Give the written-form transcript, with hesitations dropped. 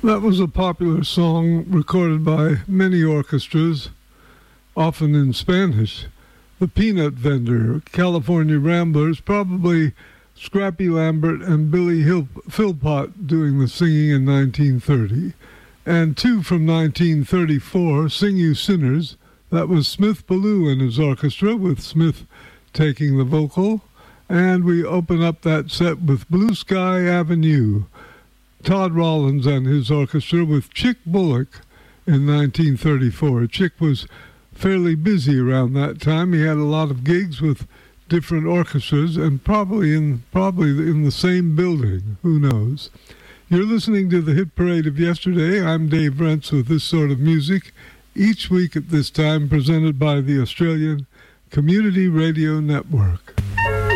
That was a popular song recorded by many orchestras, often in Spanish. The Peanut Vendor, California Ramblers, probably Scrappy Lambert and Billy Philpott doing the singing in 1930. And two from 1934, Sing You Sinners, that was Smith Ballou and his orchestra, with Smith taking the vocal. And we open up that set with Blue Sky Avenue, Todd Rollins and his orchestra, with Chick Bullock in 1934. Chick was fairly busy around that time. He had a lot of gigs with different orchestras and probably in the same building. Who knows? You're listening to the Hit Parade of Yesterday. I'm Dave Rentz with this sort of music each week at this time, presented by the Australian Community Radio Network.